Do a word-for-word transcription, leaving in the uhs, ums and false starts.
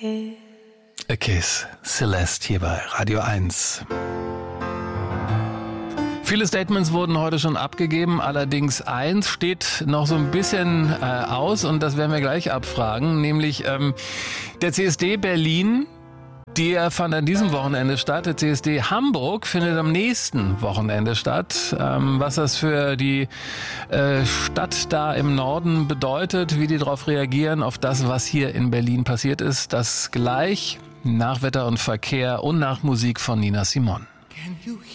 kiss. A Kiss, Celeste hier bei Radio eins. Viele Statements wurden heute schon abgegeben, allerdings eins steht noch so ein bisschen äh, aus und das werden wir gleich abfragen, nämlich ähm, der C S D Berlin, der fand an diesem Wochenende statt. Der C S D Hamburg findet am nächsten Wochenende statt. Ähm, was das für die äh, Stadt da im Norden bedeutet, wie die darauf reagieren, auf das, was hier in Berlin passiert ist, das gleich nach Wetter und Verkehr und nach Musik von Nina Simone.